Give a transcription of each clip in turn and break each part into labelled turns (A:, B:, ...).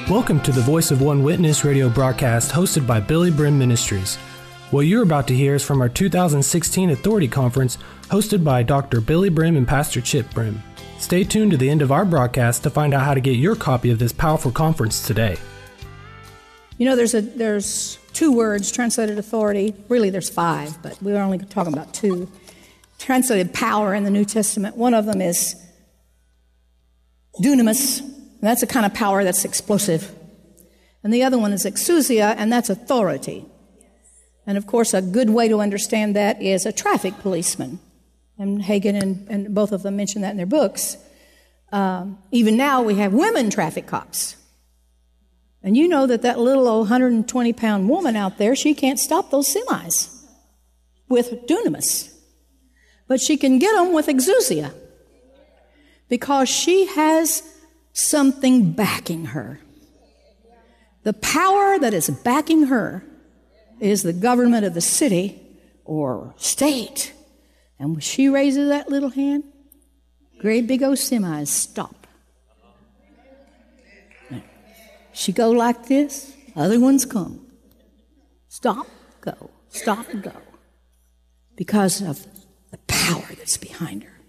A: Welcome to the Voice of One Witness radio broadcast hosted by Billy Brim Ministries. What you're about to hear is from our 2016 Authority Conference hosted by Dr. Billy Brim and Pastor Chip Brim. Stay tuned to the end of our broadcast to find out how to get your copy of this powerful conference today.
B: You know, there's two words translated authority. Really, there's five, but we're only talking about two. Translated power in the New Testament. One of them is dunamis. And that's a kind of power that's explosive. And the other one is exousia, and that's authority. And of course, a good way to understand that is a traffic policeman. And Hagen and both of them mention that in their books. Even now, we have women traffic cops. And you know that little old 120-pound woman out there, she can't stop those semis with dunamis. But she can get them with exousia because she has something backing her. The power that is backing her is the government of the city or state. And when she raises that little hand, great big old semis stop. She go like this, other ones come. Stop, go, stop, go. Because of the power that's behind her.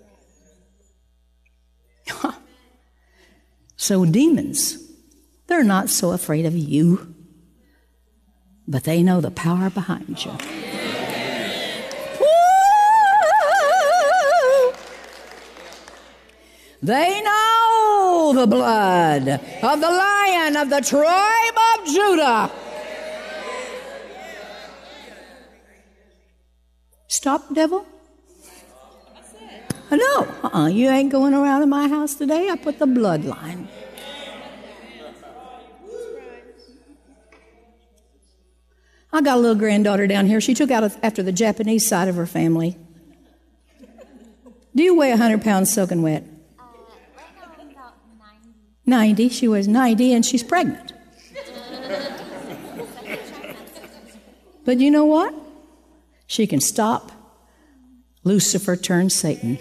B: So demons, they're not so afraid of you, but they know the power behind you. Woo! They know the blood of the Lion of the tribe of Judah. Stop, devil. No, you ain't going around in my house today. I put the bloodline. I got a little granddaughter down here. She took out after the Japanese side of her family. Do you weigh 100 pounds soaking wet?
C: Right now I'm about
B: 90. She weighs 90 and she's pregnant. But you know what? She can stop Lucifer turns Satan.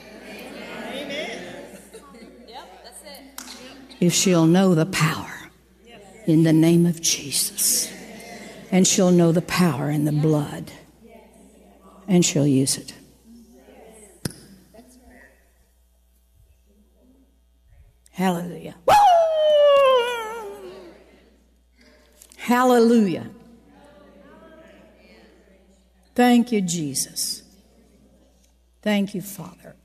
B: If she'll know the power in the name of Jesus. And she'll know the power in the blood. And she'll use it. Hallelujah. Woo! Hallelujah. Thank you, Jesus. Thank you, Father.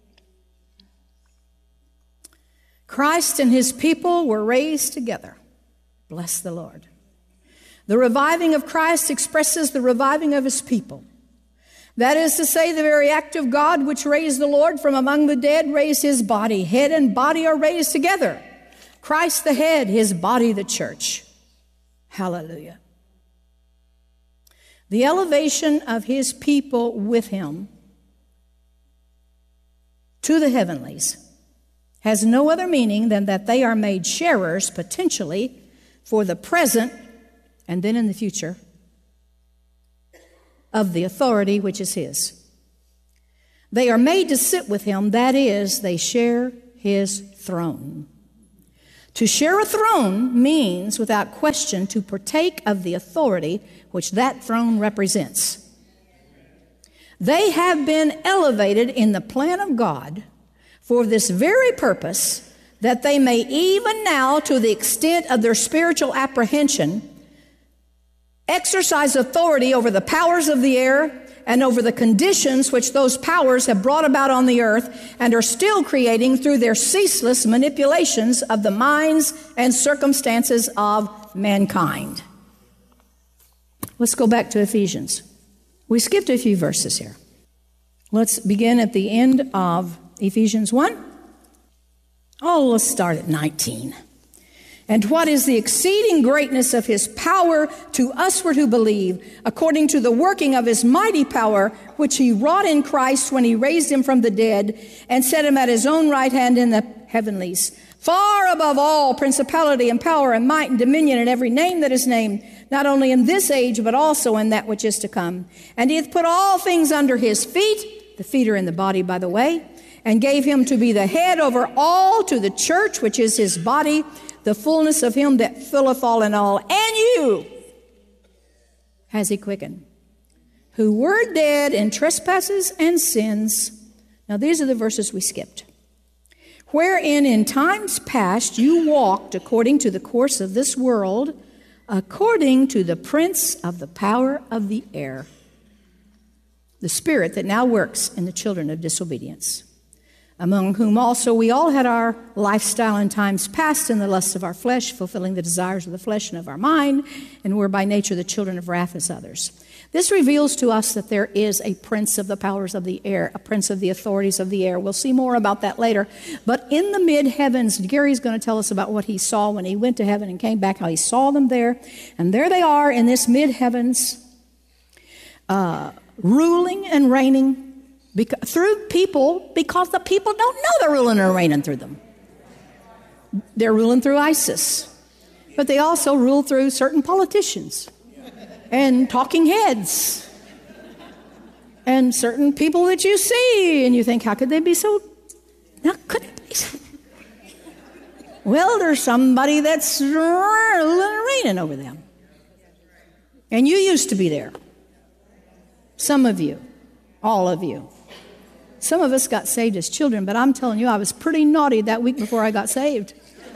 B: Christ and his people were raised together. Bless the Lord. The reviving of Christ expresses the reviving of his people. That is to say, the very act of God which raised the Lord from among the dead raised his body. Head and body are raised together. Christ the head, his body the church. Hallelujah. The elevation of his people with him to the heavenlies has no other meaning than that they are made sharers potentially for the present and then in the future of the authority which is his. They are made to sit with him, that is, they share his throne. To share a throne means, without question, to partake of the authority which that throne represents. They have been elevated in the plan of God for this very purpose, that they may even now, to the extent of their spiritual apprehension, exercise authority over the powers of the air and over the conditions which those powers have brought about on the earth and are still creating through their ceaseless manipulations of the minds and circumstances of mankind. Let's go back to Ephesians. We skipped a few verses here. Let's begin at the end of Ephesians 1. Let's start at 19. And what is the exceeding greatness of his power to usward who believe, according to the working of his mighty power, which he wrought in Christ when he raised him from the dead and set him at his own right hand in the heavenlies, far above all principality and power and might and dominion and every name that is named, not only in this age, but also in that which is to come. And he hath put all things under his feet, the feet are in the body, by the way, and gave him to be the head over all to the church, which is his body, the fullness of him that filleth all in all, and you has he quickened, who were dead in trespasses and sins. Now these are the verses we skipped. Wherein in times past you walked according to the course of this world, according to the prince of the power of the air, the spirit that now works in the children of disobedience, among whom also we all had our lifestyle in times past in the lusts of our flesh, fulfilling the desires of the flesh and of our mind, and were by nature the children of wrath as others. This reveals to us that there is a prince of the powers of the air, a prince of the authorities of the air. We'll see more about that later. But in the mid-heavens, Gary's going to tell us about what he saw when he went to heaven and came back, how he saw them there. And there they are in this mid-heavens, ruling and reigning through people, because the people don't know they're ruling and reigning through them. They're ruling through ISIS. But they also rule through certain politicians and talking heads and certain people that you see, and you think, how could they be so... How could it be so... Well, there's somebody that's ruling and reigning over them. And you used to be there. Some of you. All of you. Some of us got saved as children, but I'm telling you, I was pretty naughty that week before I got saved.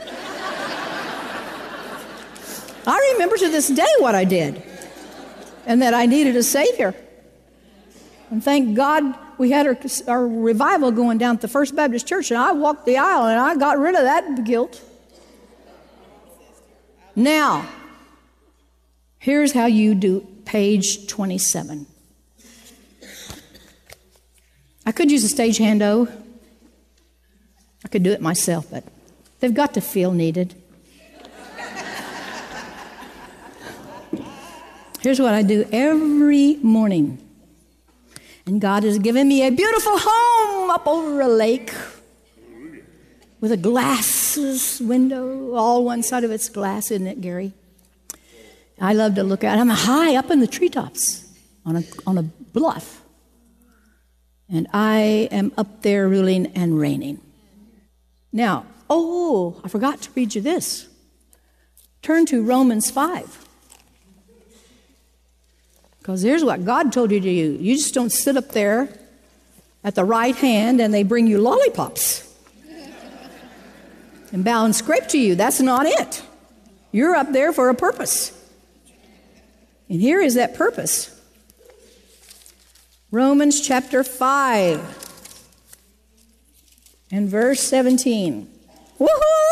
B: I remember to this day what I did, and that I needed a Savior. And thank God we had our revival going down at the First Baptist Church, and I walked the aisle, and I got rid of that guilt. Now, here's how you do page 27. I could use a stagehand. I could do it myself, but they've got to feel needed. Here's what I do every morning. And God has given me a beautiful home up over a lake with a glass window. All one side of it's glass, isn't it, Gary? I love to look out. I'm high up in the treetops on a bluff. And I am up there ruling and reigning. Now, I forgot to read you this. Turn to Romans 5. Because here's what God told you to do. You just don't sit up there at the right hand and they bring you lollipops and bow and scrape to you. That's not it. You're up there for a purpose. And here is that purpose. Romans chapter 5 and verse 17. Woohoo!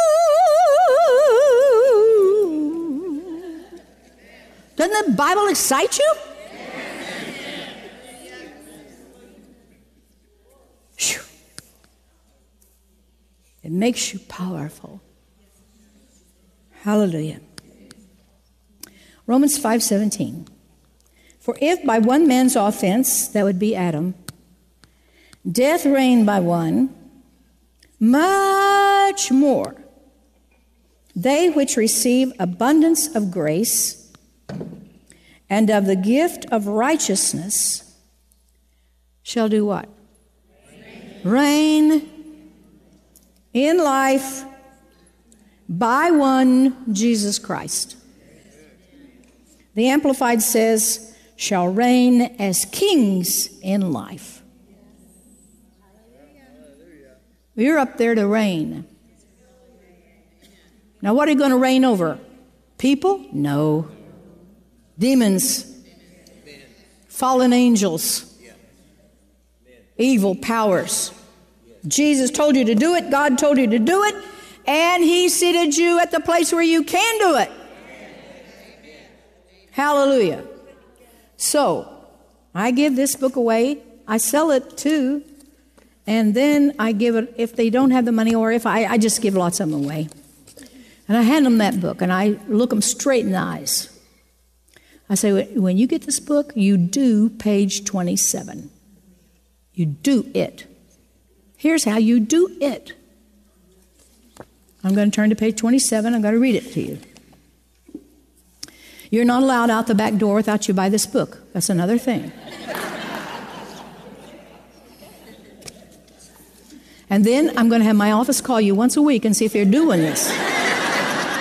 B: Doesn't the Bible excite you? Whew. It makes you powerful. Hallelujah. Romans 5:17. For if by one man's offense, that would be Adam, death reigned by one, much more they which receive abundance of grace and of the gift of righteousness shall do what? Reign in life by one Jesus Christ. The Amplified says, shall reign as kings in life. You're up there to reign. Now, what are you going to reign over? People? No. Demons. Fallen angels. Evil powers. Jesus told you to do it. God told you to do it. And He seated you at the place where you can do it. Hallelujah. So, I give this book away. I sell it too. And then I give it, if they don't have the money, or if I just give lots of them away. And I hand them that book, and I look them straight in the eyes. I say, when you get this book, you do page 27. You do it. Here's how you do it. I'm going to turn to page 27. I'm going to read it to you. You're not allowed out the back door without you buy this book. That's another thing. And then I'm going to have my office call you once a week and see if you're doing this.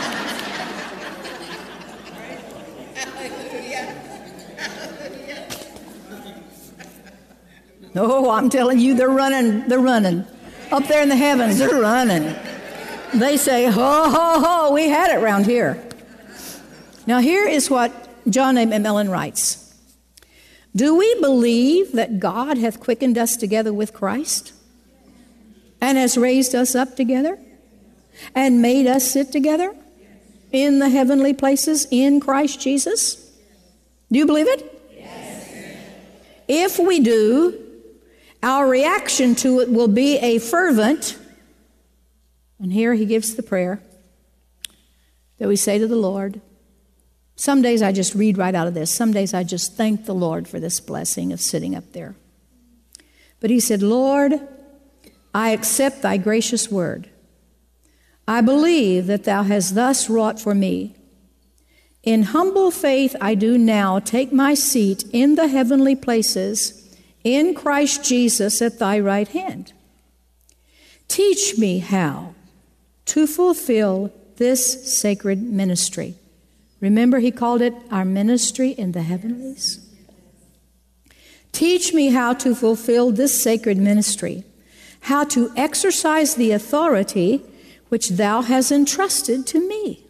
B: Oh, I'm telling you, they're running. They're running. Up there in the heavens, they're running. They say, ho, ho, ho, we had it round here. Now, here is what John A. McMillan writes. Do we believe that God hath quickened us together with Christ and has raised us up together and made us sit together in the heavenly places in Christ Jesus? Do you believe it?
C: Yes.
B: If we do, our reaction to it will be a fervent, and here he gives the prayer that we say to the Lord. Some days I just read right out of this. Some days I just thank the Lord for this blessing of sitting up there. But he said, Lord, I accept thy gracious word. I believe that thou hast thus wrought for me. In humble faith I do now take my seat in the heavenly places in Christ Jesus at thy right hand. Teach me how to fulfill this sacred ministry. Remember, he called it our ministry in the heavenlies. Teach me how to fulfill this sacred ministry, how to exercise the authority which thou hast entrusted to me.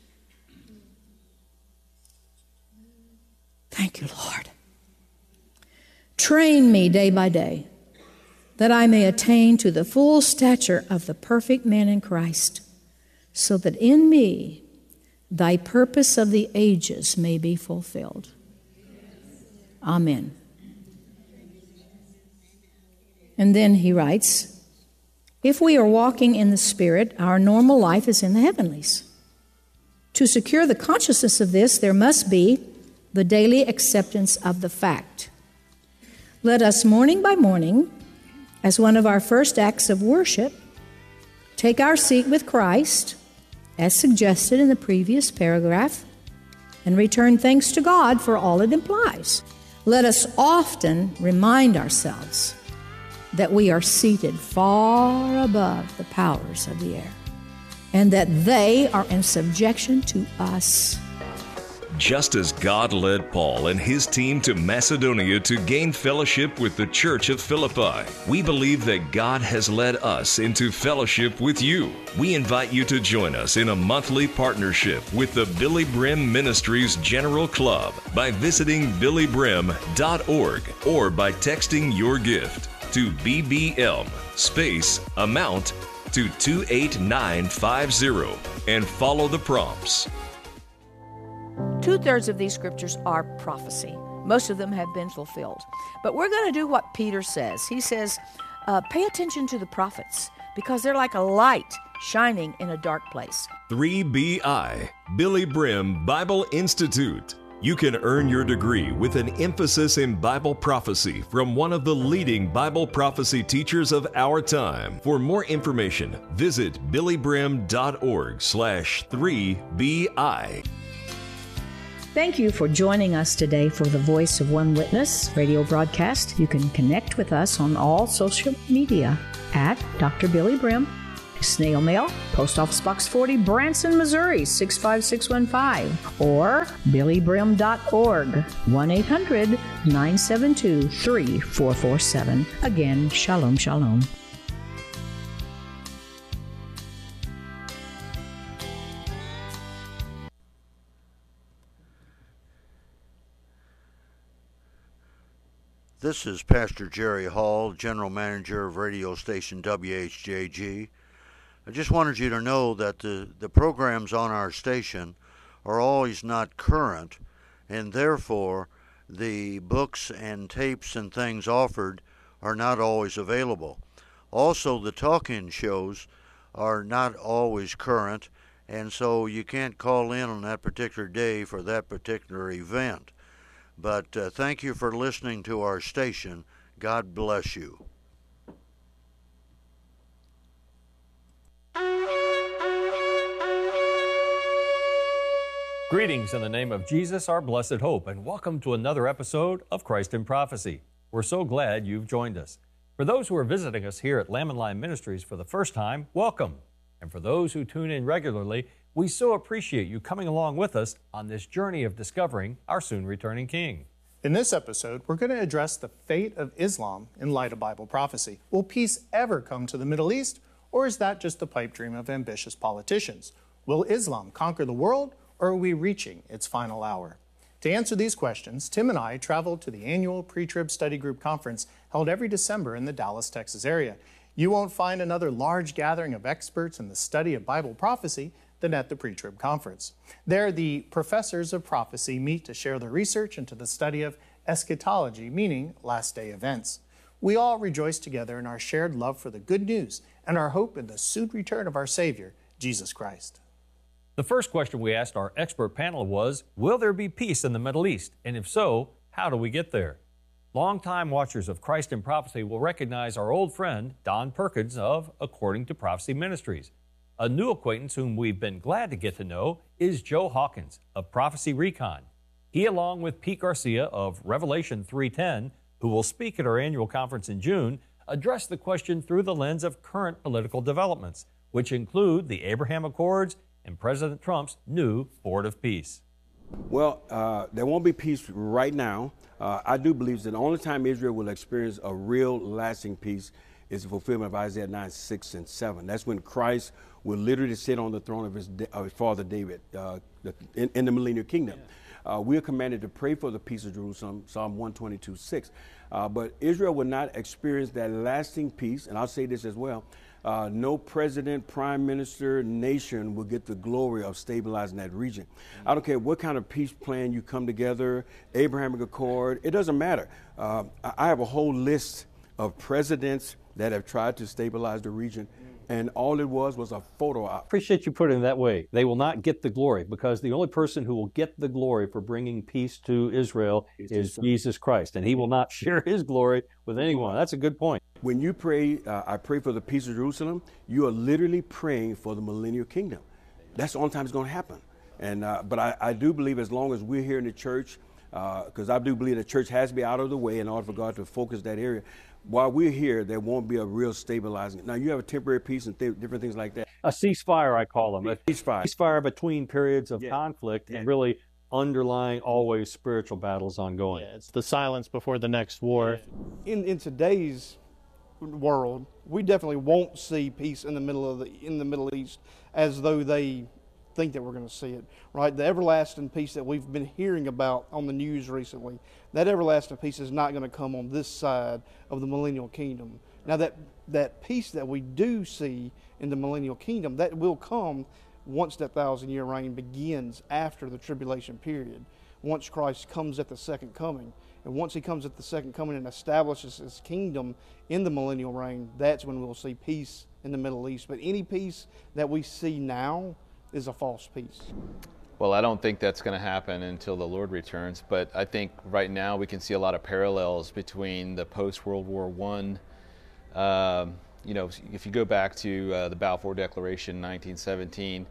B: Thank you, Lord. Train me day by day, that I may attain to the full stature of the perfect man in Christ, so that in me thy purpose of the ages may be fulfilled. Amen. And then he writes, if we are walking in the Spirit, our normal life is in the heavenlies. To secure the consciousness of this, there must be the daily acceptance of the fact. Let us morning by morning, as one of our first acts of worship, take our seat with Christ, as suggested in the previous paragraph, and return thanks to God for all it implies. Let us often remind ourselves that we are seated far above the powers of the air, and that they are in subjection to us.
D: Just as God led Paul and his team to Macedonia to gain fellowship with the Church of Philippi, we believe that God has led us into fellowship with you. We invite you to join us in a monthly partnership with the Billy Brim Ministries General Club by visiting billybrim.org or by texting your gift to BBM amount to 28950 and follow the prompts.
B: 2/3 of these scriptures are prophecy. Most of them have been fulfilled. But we're going to do what Peter says. He says, pay attention to the prophets because they're like a light shining in a dark place.
D: 3BI, Billy Brim Bible Institute. You can earn your degree with an emphasis in Bible prophecy from one of the leading Bible prophecy teachers of our time. For more information, visit billybrim.org/3BI.
B: Thank you for joining us today for the Voice of One Witness radio broadcast. You can connect with us on all social media at Dr. Billy Brim, snail mail, Post Office Box 40, Branson, Missouri, 65615, or billybrim.org, 1-800-972-3447. Again, shalom, shalom.
E: This is Pastor Jerry Hall, General Manager of radio station WHJG. I just wanted you to know that the programs on our station are always not current, and therefore the books and tapes and things offered are not always available. Also, the talk-in shows are not always current, and so you can't call in on that particular day for that particular event. But thank you for listening to our station. God bless you.
F: Greetings in the name of Jesus, our blessed hope, and welcome to another episode of Christ in Prophecy. We're so glad you've joined us. For those who are visiting us here at Lamb and Lion Ministries for the first time, welcome. And for those who tune in regularly, we so appreciate you coming along with us on this journey of discovering our soon returning King.
G: In this episode, we're going to address the fate of Islam in light of Bible prophecy. Will peace ever come to the Middle East, or is that just a pipe dream of ambitious politicians? Will Islam conquer the world, or are we reaching its final hour? To answer these questions, Tim and I traveled to the annual Pre-Trib Study Group Conference held every December in the Dallas, Texas area. You won't find another large gathering of experts in the study of Bible prophecy than at the Pre-Trib Conference. There, the professors of prophecy meet to share their research into the study of eschatology, meaning last-day events. We all rejoice together in our shared love for the good news and our hope in the soon return of our Savior, Jesus Christ.
F: The first question we asked our expert panel was, will there be peace in the Middle East? And if so, how do we get there? Longtime watchers of Christ in Prophecy will recognize our old friend, Don Perkins of According to Prophecy Ministries. A new acquaintance whom we've been glad to get to know is Joe Hawkins of Prophecy Recon. He, along with Pete Garcia of Revelation 3:10, who will speak at our annual conference in June, address the question through the lens of current political developments, which include the Abraham Accords and President Trump's new Board of Peace.
H: Well, there won't be peace right now. I do believe that the only time Israel will experience a real lasting peace is the fulfillment of Isaiah 9:6 and 7. That's when Christ will literally sit on the throne of his father David in the millennial kingdom. We are commanded to pray for the peace of Jerusalem, Psalm 122:6. But Israel will not experience that lasting peace, and I'll say this as well. No president, prime minister, nation will get the glory of stabilizing that region. I don't care what kind of peace plan you come together, Abrahamic Accord, it doesn't matter. I have a whole list of presidents that have tried to stabilize the region, and all it was a photo op.
F: Appreciate you putting it that way. They will not get the glory, because the only person who will get the glory for bringing peace to Israel is Jesus Christ, and he will not share his glory with anyone. That's a good point.
H: When you pray, I pray for the peace of Jerusalem, you are literally praying for the millennial kingdom. That's the only time it's going to happen. And but I do believe as long as we're here in the church, because I do believe the church has to be out of the way in order for God to focus that area. While we're here, there won't be a real stabilizing. Now, you have a temporary peace and different things like that.
F: A ceasefire, I call them. A
H: ceasefire.
F: Ceasefire between periods of conflict and really underlying always spiritual battles ongoing.
G: Yeah, it's the silence before the next war.
I: In today's world, we definitely won't see peace in the Middle East as though they think that we're going to see it, right? The everlasting peace that we've been hearing about on the news recently, that everlasting peace is not going to come on this side of the millennial kingdom. Now that peace that we do see in the millennial kingdom, that will come once that 1,000-year reign begins after the tribulation period, once Christ comes at the second coming. And once he comes at the second coming and establishes his kingdom in the millennial reign, that's when we'll see peace in the Middle East. But any peace that we see now is a false peace.
J: Well, I don't think that's going to happen until the Lord returns, but I think right now we can see a lot of parallels between the post-World War I. If you go back to the Balfour Declaration in 1917,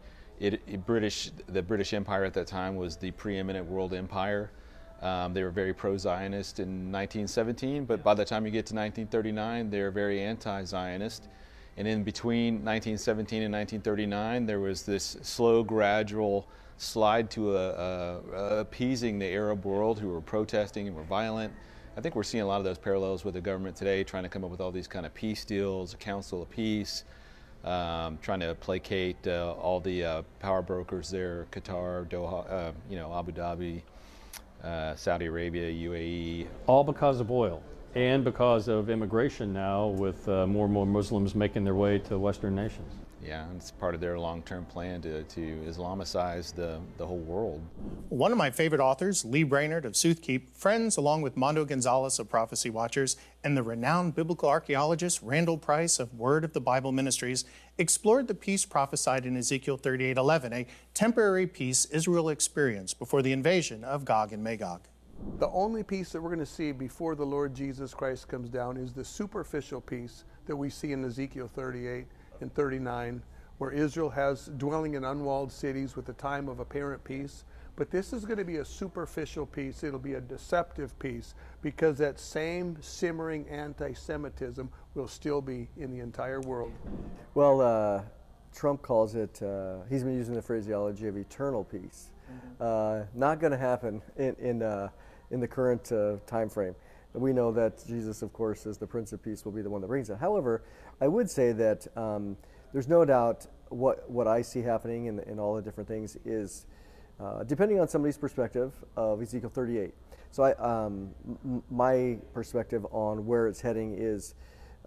J: the British Empire at that time was the preeminent world empire. They were very pro-Zionist in 1917, but by the time you get to 1939, they're very anti-Zionist. And in between 1917 and 1939, there was this slow, gradual slide to appeasing the Arab world who were protesting and were violent. I think we're seeing a lot of those parallels with the government today, trying to come up with all these kind of peace deals, a Council of Peace, trying to placate all the power brokers there, Qatar, Doha, Abu Dhabi, Saudi Arabia, UAE.
F: All because of oil. And because of immigration now, with more and more Muslims making their way to Western nations.
J: Yeah, it's part of their long-term plan to Islamicize the whole world.
G: One of my favorite authors, Lee Brainerd of Soothkeep, friends along with Mondo Gonzalez of Prophecy Watchers, and the renowned biblical archaeologist Randall Price of Word of the Bible Ministries, explored the peace prophesied in Ezekiel 38:11, a temporary peace Israel experienced before the invasion of Gog and Magog.
K: The only peace that we're going to see before the Lord Jesus Christ comes down is the superficial peace that we see in Ezekiel 38 and 39, where Israel has dwelling in unwalled cities with a time of apparent peace. But this is going to be a superficial peace. It'll be a deceptive peace, because that same simmering anti-Semitism will still be in the entire world.
L: Well, Trump calls it, he's been using the phraseology of eternal peace. Not going to happen in the current time frame. We know that Jesus, of course, as the Prince of Peace, will be the one that brings it. However, I would say that there's no doubt what I see happening in all the different things is, depending on somebody's perspective of Ezekiel 38. So my perspective on where it's heading is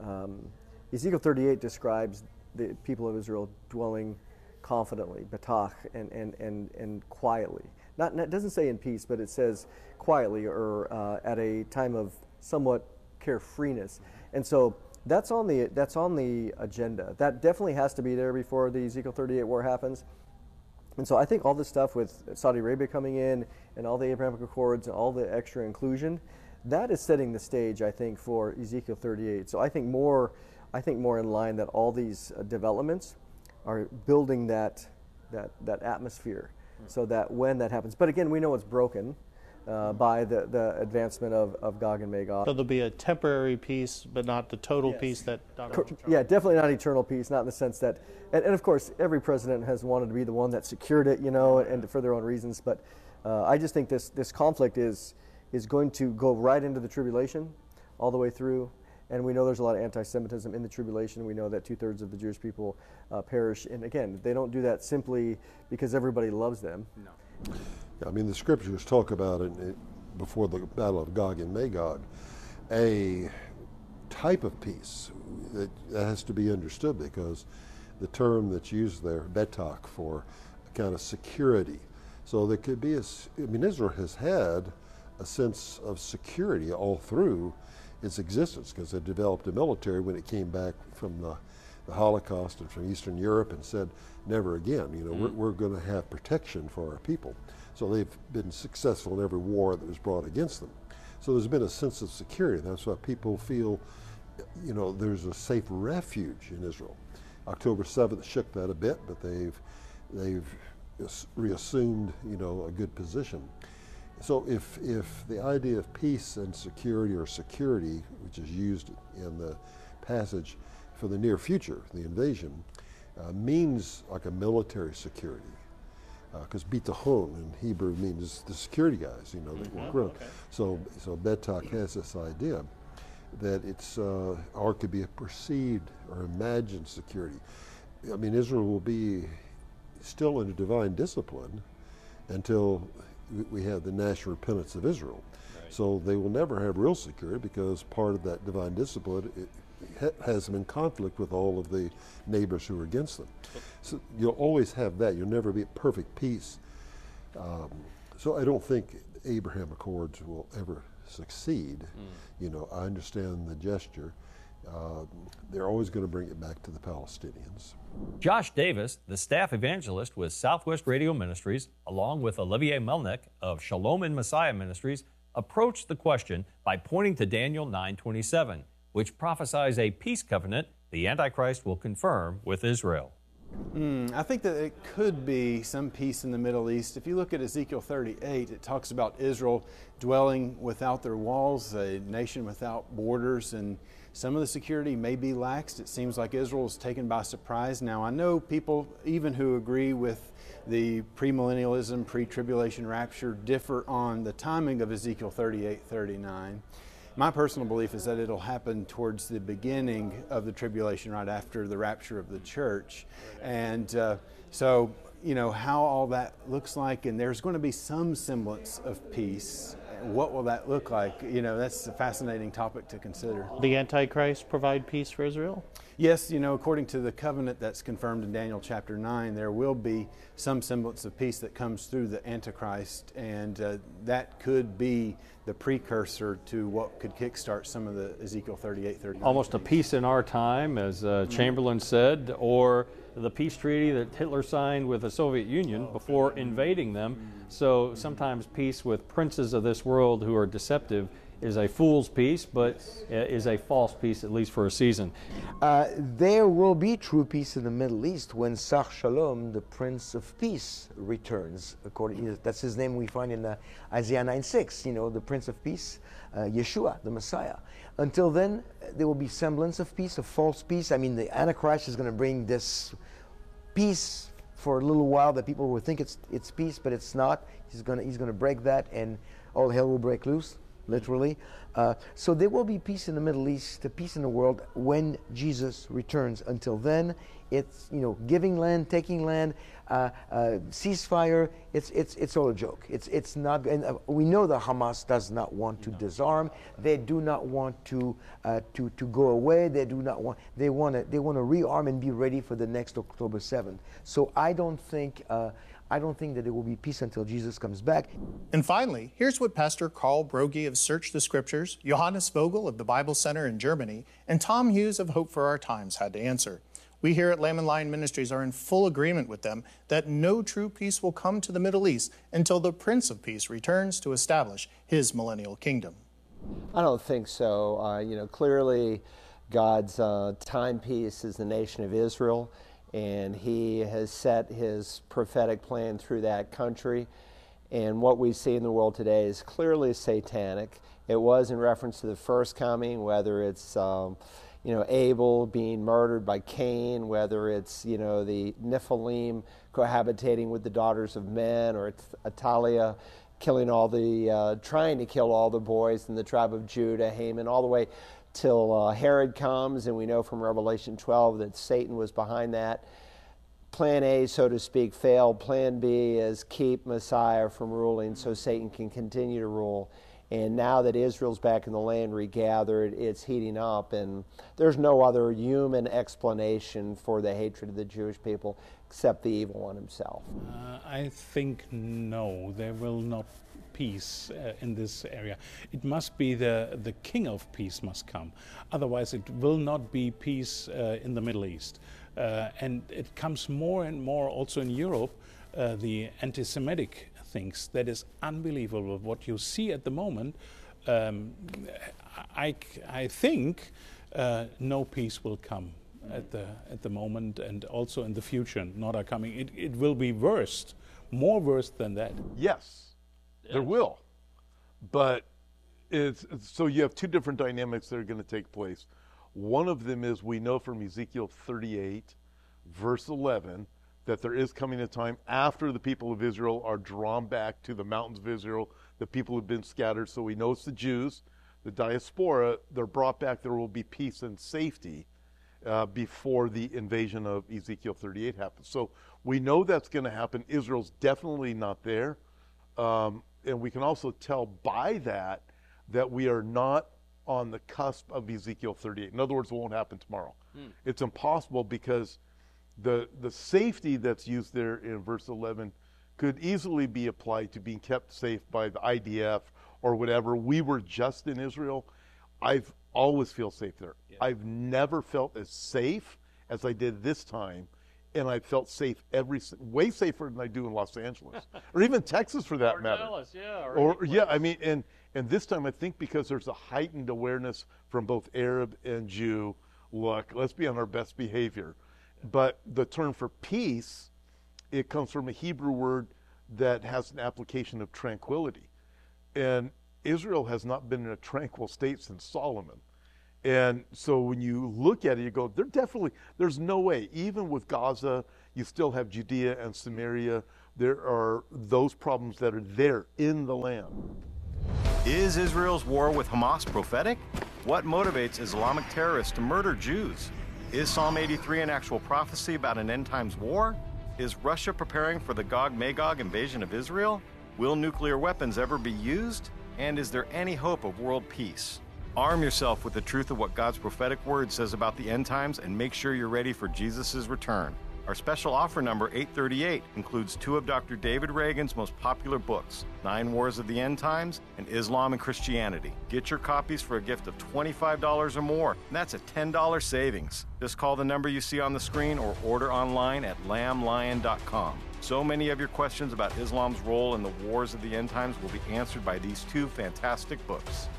L: Ezekiel 38 describes the people of Israel dwelling confidently, betach, and quietly. It doesn't say in peace, but it says quietly or at a time of somewhat carefreeness. And so that's on the agenda. That definitely has to be there before the Ezekiel 38 war happens. And so I think all this stuff with Saudi Arabia coming in and all the Abrahamic Accords and all the extra inclusion, that is setting the stage, I think, for Ezekiel 38. So I think more in line that all these developments are building that atmosphere, so that when that happens, but again, we know it's broken by the advancement of Gog and Magog.
G: So there'll be a temporary peace, but not the total peace that
L: Yeah, definitely not eternal peace, not in the sense that, and of course, every president has wanted to be the one that secured it, and for their own reasons, but I just think this conflict is going to go right into the tribulation, all the way through. And we know there's a lot of anti-Semitism in the tribulation. We know that 2/3 of the Jewish people perish. And again, they don't do that simply because everybody loves them.
M: No. I mean, the scriptures talk about it before the Battle of Gog and Magog, a type of peace that has to be understood, because the term that's used there, betach, for a kind of security. So there could be Israel has had a sense of security all through its existence, because it developed a military when it came back from the Holocaust and from Eastern Europe and said, never again, we're going to have protection for our people. So they've been successful in every war that was brought against them. So there's been a sense of security. That's why people feel, there's a safe refuge in Israel. October 7th shook that a bit, but they've reassumed, a good position. So if the idea of peace and security, or security, which is used in the passage for the near future, the invasion, means like a military security, because bitachon in Hebrew means the security guys, that walk around. Okay. So betach has this idea that it's or could be a perceived or imagined security. I mean, Israel will be still in a divine discipline until we have the national repentance of Israel. Right. So they will never have real security, because part of that divine discipline has them in conflict with all of the neighbors who are against them. So you'll always have that. You'll never be at perfect peace. So I don't think Abraham Accords will ever succeed. I understand the gesture. They're always going to bring it back to the Palestinians.
F: Josh Davis, the staff evangelist with Southwest Radio Ministries, along with Olivier Melnick of Shalom and Messiah Ministries, approached the question by pointing to Daniel 9:27, which prophesies a peace covenant the Antichrist will confirm with Israel.
N: I think that it could be some peace in the Middle East. If you look at Ezekiel 38, it talks about Israel dwelling without their walls, a nation without borders, and some of the security may be laxed. It seems like Israel is taken by surprise. Now, I know people, even who agree with the premillennialism, pre-tribulation rapture, differ on the timing of Ezekiel 38-39. My personal belief is that it'll happen towards the beginning of the tribulation, right after the rapture of the church. And so, how all that looks like, and there's going to be some semblance of peace. What will that look like? That's a fascinating topic to consider.
G: The Antichrist provide peace for Israel?
N: Yes, according to the covenant that's confirmed in Daniel chapter 9, there will be some semblance of peace that comes through the Antichrist, and that could be the precursor to what could kickstart some of the Ezekiel 38-39.
F: Almost a peace in our time, as Chamberlain said, or the peace treaty that Hitler signed with the Soviet Union before invading them. So sometimes peace with princes of this world who are deceptive is a fool's peace, but is a false peace, at least for a season.
O: There will be true peace in the Middle East when Sar Shalom, the Prince of Peace, returns. That's his name we find in Isaiah 9:6. The Prince of Peace, Yeshua, the Messiah. Until then, there will be semblance of peace, a false peace. I mean, the Antichrist is going to bring this peace for a little while that people will think it's peace, but it's not. He's gonna break that, and all hell will break loose, literally. So there will be peace in the Middle East, peace in the world when Jesus returns. Until then, it's giving land, taking land, ceasefire. It's all a joke. It's not. And we know that Hamas does not want to disarm. They do not want to go away. They do not want. They want to rearm and be ready for the next October 7th. So I don't think that there will be peace until Jesus comes back.
G: And finally, here's what Pastor Carl Broggi of Search the Scriptures, Johannes Vogel of the Bible Center in Germany, and Tom Hughes of Hope for Our Times had to answer. We here at Lamb and Lion Ministries are in full agreement with them that no true peace will come to the Middle East until the Prince of Peace returns to establish his millennial kingdom.
P: I don't think so. Clearly God's timepiece is the nation of Israel, and he has set his prophetic plan through that country. And what we see in the world today is clearly satanic. It was in reference to the first coming, whether it's Abel being murdered by Cain, whether it's the Nephilim cohabitating with the daughters of men, or it's Atalia killing trying to kill all the boys in the tribe of Judah, Haman, all the way till Herod comes, and we know from Revelation 12 that Satan was behind that. Plan A, so to speak, failed. Plan B is keep Messiah from ruling so Satan can continue to rule. And now that Israel's back in the land regathered, it's heating up, and there's no other human explanation for the hatred of the Jewish people except the evil one himself.
Q: I think no, there will not peace in this area. It must be the King of Peace must come. Otherwise it will not be peace in the Middle East. And it comes more and more also in Europe, the anti-Semitic things. That is unbelievable what you see at the moment. I think no peace will come at the moment, and also in the future not are coming. It will be worse, more worse than that.
R: Yes. There will, but so you have two different dynamics that are going to take place. One of them is, we know from Ezekiel 38, verse 11, that there is coming a time after the people of Israel are drawn back to the mountains of Israel, the people who have been scattered. So we know it's the Jews, the diaspora, they're brought back. There will be peace and safety before the invasion of Ezekiel 38 happens. So we know that's going to happen. Israel's definitely not there. And we can also tell by that we are not on the cusp of Ezekiel 38. In other words, it won't happen tomorrow. It's impossible, because the safety that's used there in verse 11 could easily be applied to being kept safe by the IDF or whatever. We were just in Israel. I've always feel safe there. Yeah. I've never felt as safe as I did this time. And I felt safe way safer than I do in Los Angeles, or even Texas for that matter.
F: Dallas, yeah.
R: Or yeah, I mean, and this time I think because there's a heightened awareness from both Arab and Jew. Look, let's be on our best behavior. But the term for peace, it comes from a Hebrew word that has an application of tranquility, and Israel has not been in a tranquil state since Solomon. And so when you look at it, you go, there's no way. Even with Gaza, you still have Judea and Samaria. There are those problems that are there in the land.
S: Is Israel's war with Hamas prophetic? What motivates Islamic terrorists to murder Jews? Is Psalm 83 an actual prophecy about an end-times war? Is Russia preparing for the Gog-Magog invasion of Israel? Will nuclear weapons ever be used? And is there any hope of world peace? Arm yourself with the truth of what God's prophetic word says about the end times, and make sure you're ready for Jesus' return. Our special offer number 838 includes 2 of Dr. David Reagan's most popular books, 9 Wars of the End Times and Islam and Christianity. Get your copies for a gift of $25 or more, and that's a $10 savings. Just call the number you see on the screen or order online at lamblion.com. So many of your questions about Islam's role in the wars of the end times will be answered by these 2 fantastic books.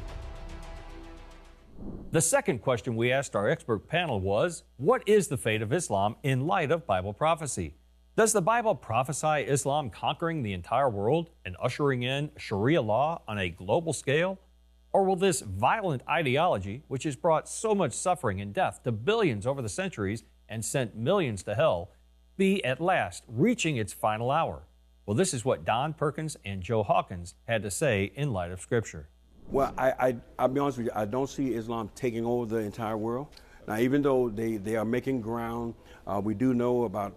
F: The second question we asked our expert panel was, what is the fate of Islam in light of Bible prophecy? Does the Bible prophesy Islam conquering the entire world and ushering in Sharia law on a global scale? Or will this violent ideology, which has brought so much suffering and death to billions over the centuries and sent millions to hell, be at last reaching its final hour? Well, this is what Don Perkins and Joe Hawkins had to say in light of Scripture.
H: Well, I'll be honest with you, I don't see Islam taking over the entire world. Now, even though they are making ground, we do know about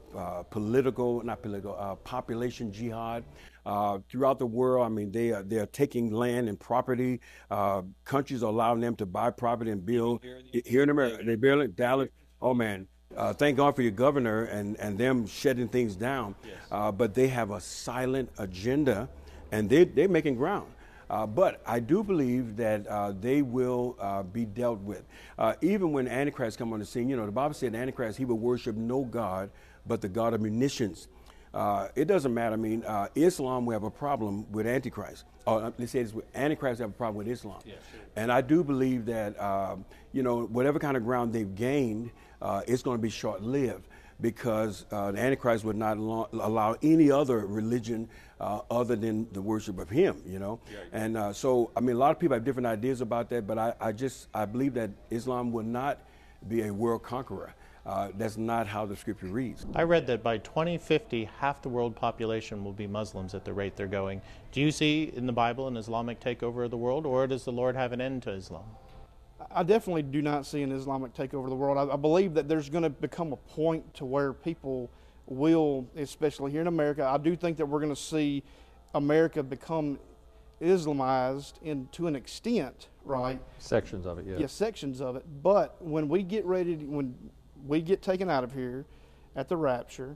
H: population jihad throughout the world. I mean, they are taking land and property. Countries are allowing them to buy property and build. Here in America, they build it, Dallas. Oh, man. Thank God for your governor and them shutting things down. Yes. But they have a silent agenda, and they're making ground. But I do believe that they will be dealt with. Even when Antichrist come on the scene, the Bible said Antichrist, he will worship no God but the God of munitions. It doesn't matter. I mean, Islam will have a problem with Antichrist. Let's say Antichrist have a problem with Islam. Yeah, sure. And I do believe that, whatever kind of ground they've gained, it's going to be short-lived, because the Antichrist would not allow any other religion other than the worship of him, Yeah. And so, I mean, a lot of people have different ideas about that, but I believe that Islam will not be a world conqueror. That's not how the Scripture reads.
T: I read that by 2050, half the world population will be Muslims at the rate they're going. Do you see in the Bible an Islamic takeover of the world, or does the Lord have an end to Islam?
I: I definitely do not see an Islamic takeover of the world. I believe that there's going to become a point to where people will, especially here in America, I do think that we're going to see America become Islamized to an extent, right?
F: Sections of it, yeah.
I: Yeah, sections of it. But when we get when we get taken out of here at the rapture,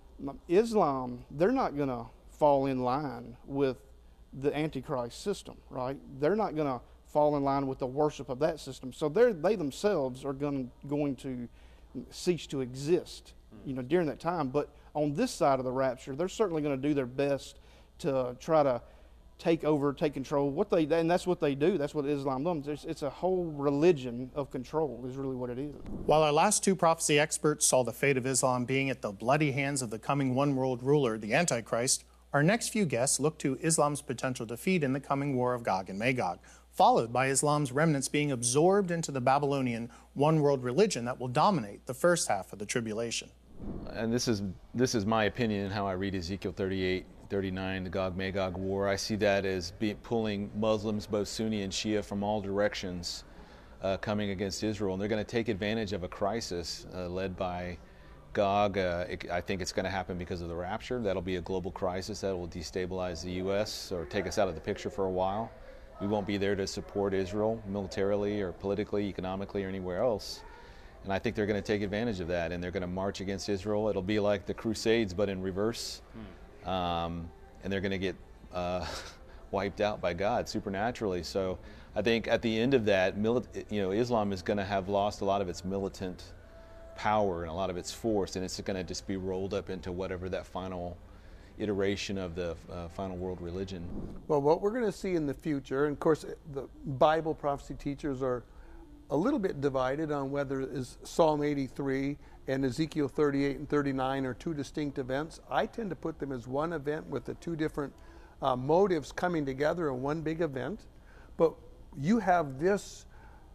I: Islam, they're not going to fall in line with the Antichrist system, right? They're not going to fall in line with the worship of that system. So they themselves are going to cease to exist, during that time. But on this side of the rapture, they're certainly going to do their best to try to take control. And that's what they do. That's what Islam does. It's a whole religion of control is really what it is.
G: While our last two prophecy experts saw the fate of Islam being at the bloody hands of the coming one world ruler, the Antichrist, our next few guests look to Islam's potential defeat in the coming war of Gog and Magog, followed by Islam's remnants being absorbed into the Babylonian one world religion that will dominate the first half of the tribulation.
J: And this is my opinion and how I read Ezekiel 38, 39, the Gog-Magog war. I see that as pulling Muslims, both Sunni and Shia, from all directions coming against Israel. And they're going to take advantage of a crisis led by Gog. I think it's going to happen because of the rapture. That'll be a global crisis that will destabilize the U.S. or take us out of the picture for a while. We won't be there to support Israel militarily or politically, economically, or anywhere else. And I think they're going to take advantage of that, and they're going to march against Israel. It'll be like the Crusades, but in reverse. And they're going to get wiped out by God supernaturally. So I think at the end of that, Islam is going to have lost a lot of its militant power and a lot of its force, and it's going to just be rolled up into whatever that final iteration of the final world religion.
K: Well, what we're going to see in the future, and of course the Bible prophecy teachers are a little bit divided on whether is Psalm 83 and Ezekiel 38 and 39 are two distinct events. I tend to put them as one event with the two different motives coming together in one big event. But you have this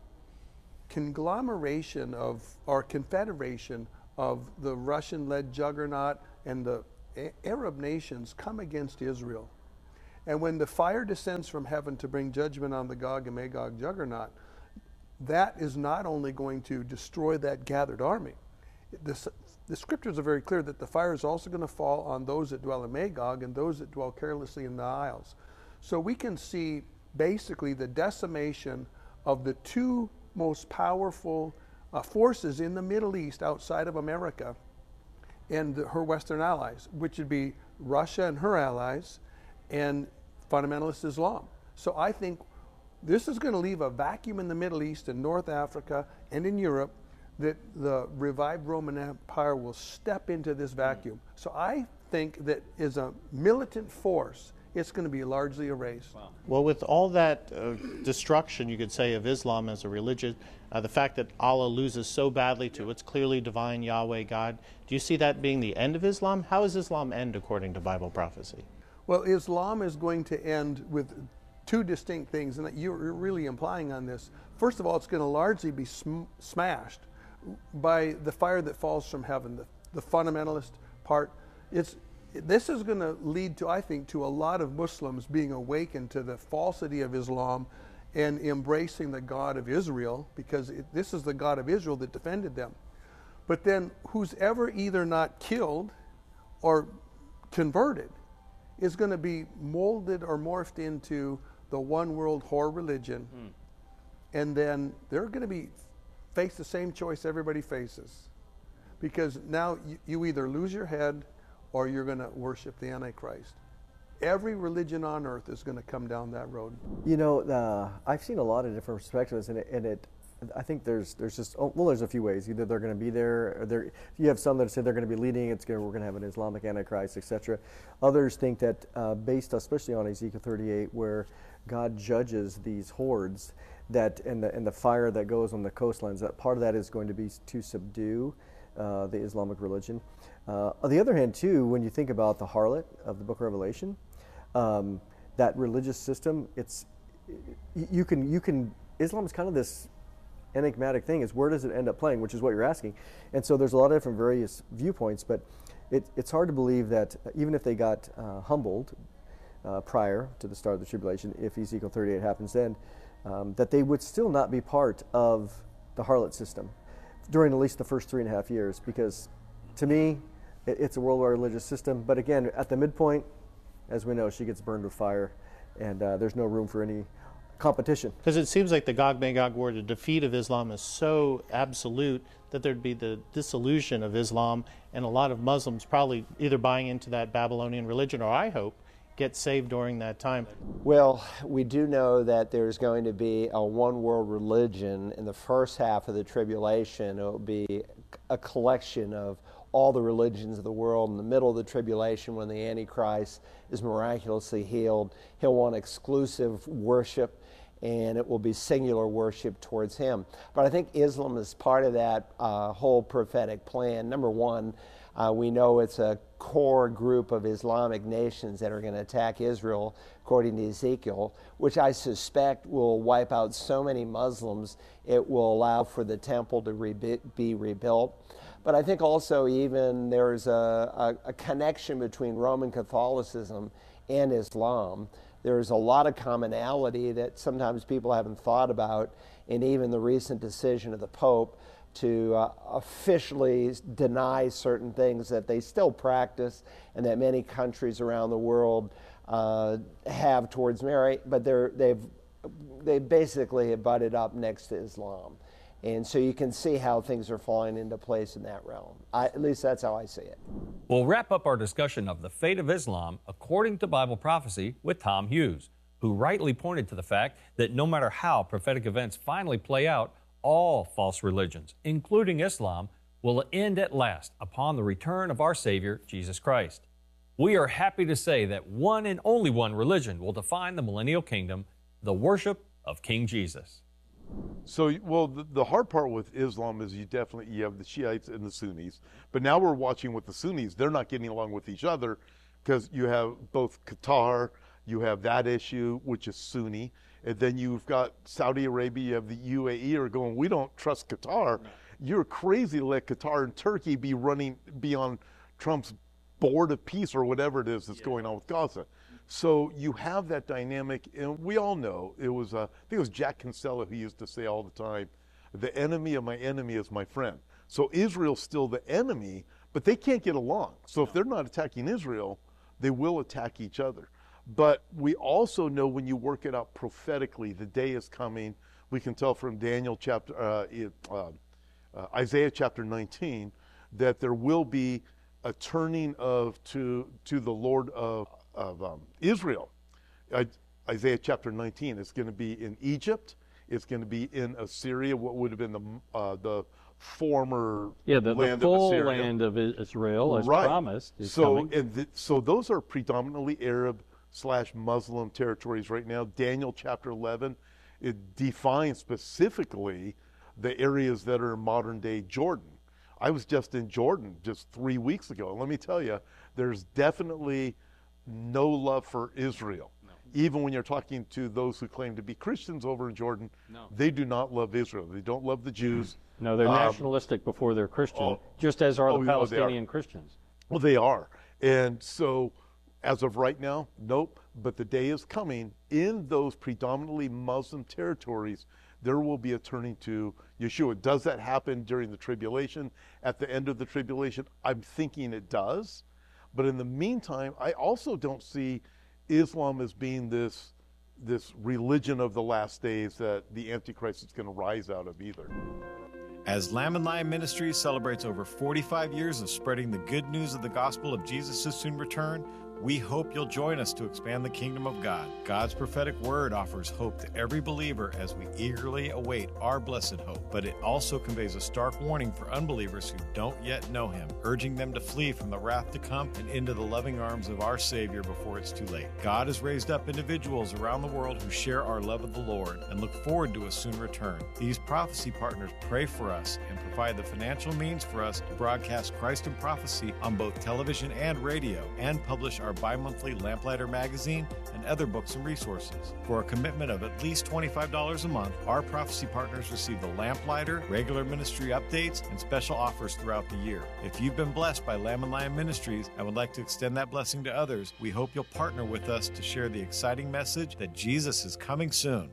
K: conglomeration or confederation of the Russian-led juggernaut and the Arab nations come against Israel. And when the fire descends from heaven to bring judgment on the Gog and Magog juggernaut, that is not only going to destroy that gathered army. The scriptures are very clear that the fire is also going to fall on those that dwell in Magog and those that dwell carelessly in the isles. So we can see basically the decimation of the two most powerful forces in the Middle East outside of America and her Western allies, which would be Russia and her allies and fundamentalist Islam. So I think this is going to leave a vacuum in the Middle East and North Africa and in Europe that the revived Roman Empire will step into this vacuum. So I think that as a militant force, it's going to be largely erased.
T: Wow. Well, with all that destruction, you could say, of Islam as a religion, the fact that Allah loses so badly to its clearly divine Yahweh God, do you see that being the end of Islam? How does Islam end according to Bible prophecy?
K: Well, Islam is going to end with two distinct things, and you're really implying on this. First of all, it's going to largely be smashed by the fire that falls from heaven. The fundamentalist part. This is going to lead to, I think, to a lot of Muslims being awakened to the falsity of Islam and embracing the God of Israel, because this is the God of Israel that defended them. But then who's ever either not killed or converted is going to be molded or morphed into the one world whore religion. And then they're going to face the same choice everybody faces. Because now you either lose your head or you're going to worship the Antichrist. Every religion on earth is going to come down that road.
L: You know, I've seen a lot of different perspectives, and I think there's just there's a few ways. Either they're going to be there, or you have some that say they're going to be leading. We're going to have an Islamic Antichrist, etc. Others think that based especially on Ezekiel 38, where God judges these hordes, that and the fire that goes on the coastlines, that part of that is going to be to subdue the Islamic religion. On the other hand, too, when you think about the harlot of the Book of Revelation, that religious system, Islam is kind of this enigmatic thing. Is where does it end up playing, which is what you're asking. And so there's a lot of different various viewpoints, but it's hard to believe that even if they got humbled prior to the start of the tribulation, if Ezekiel 38 happens then, that they would still not be part of the harlot system during at least the first 3.5 years, because to me, it's a worldwide religious system. But again, at the midpoint, as we know, she gets burned with fire, and there's no room for any competition.
T: Because it seems like the Gog-Magog war, the defeat of Islam, is so absolute that there'd be the dissolution of Islam, and a lot of Muslims probably either buying into that Babylonian religion, or I hope, get saved during that time.
P: Well, we do know that there's going to be a one world religion in the first half of the tribulation. It will be a collection of all the religions of the world. In the middle of the tribulation, when the Antichrist is miraculously healed, he'll want exclusive worship, and it will be singular worship towards him. But I think Islam is part of that whole prophetic plan. Number one, we know it's a core group of Islamic nations that are going to attack Israel, according to Ezekiel, which I suspect will wipe out so many Muslims, it will allow for the temple to be rebuilt. But I think also even there's a connection between Roman Catholicism and Islam. There's a lot of commonality that sometimes people haven't thought about, and even the recent decision of the Pope to officially deny certain things that they still practice and that many countries around the world have towards Mary, but they basically have butted up next to Islam. And so you can see how things are falling into place in that realm. At least that's how I see it.
F: We'll wrap up our discussion of the fate of Islam according to Bible prophecy with Tom Hughes, who rightly pointed to the fact that no matter how prophetic events finally play out, all false religions, including Islam, will end at last upon the return of our Savior, Jesus Christ. We are happy to say that one and only one religion will define the millennial kingdom, the worship of King Jesus.
R: So, well, the hard part with Islam is you have the Shiites and the Sunnis, but now we're watching with the Sunnis. They're not getting along with each other because you have both Qatar, you have that issue, which is Sunni, and then you've got Saudi Arabia, you have the UAE are going, we don't trust Qatar. No. You're crazy to let Qatar and Turkey be on Trump's board of peace or whatever it is that's going on with Gaza. So you have that dynamic, and we all know, I think it was Jack Kinsella who used to say all the time, the enemy of my enemy is my friend. So Israel's still the enemy, but they can't get along. So if they're not attacking Israel, they will attack each other. But we also know when you work it out prophetically, the day is coming. We can tell from Isaiah chapter 19 that there will be a turning to the Lord of Israel. Isaiah chapter 19 is going to be in Egypt. It's going to be in Assyria, what would have been the former land of Assyria.
U: The full land of Israel, as promised, is coming.
R: So those are predominantly Arab/Muslim territories right now. Daniel chapter 11, it defines specifically the areas that are modern-day Jordan. I was just in Jordan just 3 weeks ago, and let me tell you, there's definitely no love for Israel. No. Even when you're talking to those who claim to be Christians over in Jordan, they do not love Israel. They don't love the Jews.
U: No, they're nationalistic before they're Christian, just as are the Palestinian Christians.
R: Well, they are. And so as of right now, nope. But the day is coming in those predominantly Muslim territories, there will be a turning to Yeshua. Does that happen during the tribulation, at the end of the tribulation? I'm thinking it does. But in the meantime, I also don't see Islam as being this religion of the last days that the Antichrist is going to rise out of either.
S: As Lamb and Lion Ministries celebrates over 45 years of spreading the good news of the gospel of Jesus' soon return, we hope you'll join us to expand the kingdom of God. God's prophetic word offers hope to every believer as we eagerly await our blessed hope. But it also conveys a stark warning for unbelievers who don't yet know Him, urging them to flee from the wrath to come and into the loving arms of our Savior before it's too late. God has raised up individuals around the world who share our love of the Lord and look forward to a soon return. These prophecy partners pray for us and provide the financial means for us to broadcast Christ in Prophecy on both television and radio, and publish our bi-monthly Lamplighter magazine and other books and resources. For a commitment of at least $25 a month, our prophecy partners receive the Lamplighter, regular ministry updates, and special offers throughout the year. If you've been blessed by Lamb and Lion Ministries and would like to extend that blessing to others, we hope you'll partner with us to share the exciting message that Jesus is coming soon.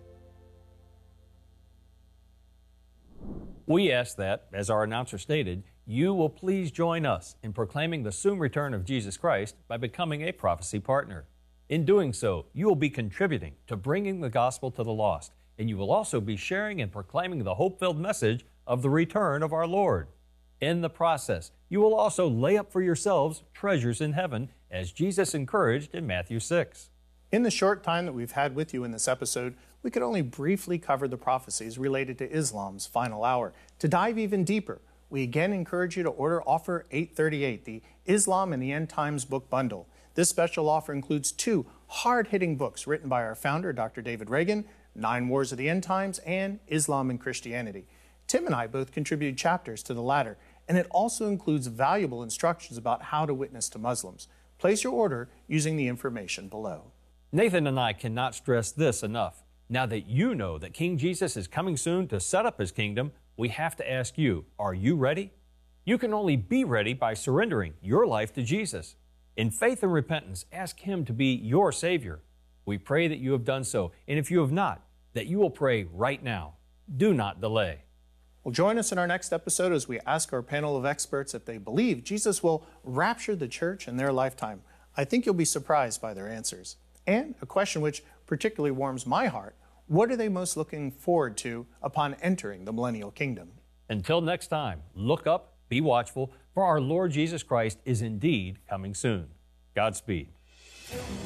F: We ask that, as our announcer stated, you will please join us in proclaiming the soon return of Jesus Christ by becoming a prophecy partner. In doing so, you will be contributing to bringing the gospel to the lost, and you will also be sharing and proclaiming the hope-filled message of the return of our Lord. In the process, you will also lay up for yourselves treasures in heaven, as Jesus encouraged in Matthew 6.
G: In the short time that we've had with you in this episode, we could only briefly cover the prophecies related to Islam's final hour. To dive even deeper, we again encourage you to order Offer 838, the Islam and the End Times book bundle. This special offer includes 2 hard-hitting books written by our founder, Dr. David Reagan, 9 Wars of the End Times, and Islam and Christianity. Tim and I both contributed chapters to the latter, and it also includes valuable instructions about how to witness to Muslims. Place your order using the information below.
F: Nathan and I cannot stress this enough. Now that you know that King Jesus is coming soon to set up His kingdom, we have to ask you, are you ready? You can only be ready by surrendering your life to Jesus. In faith and repentance, ask Him to be your Savior. We pray that you have done so, and if you have not, that you will pray right now. Do not delay.
G: Well, join us in our next episode as we ask our panel of experts if they believe Jesus will rapture the church in their lifetime. I think you'll be surprised by their answers. And a question which particularly warms my heart: what are they most looking forward to upon entering the millennial kingdom?
F: Until next time, look up, be watchful, for our Lord Jesus Christ is indeed coming soon. Godspeed.